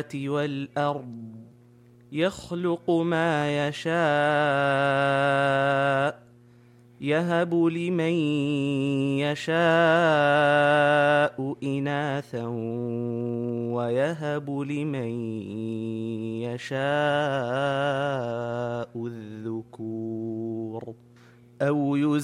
والأرض يخلق ما يشاء يهب لمن يشاء إناثا ويهب لمن يشاء الذكور أو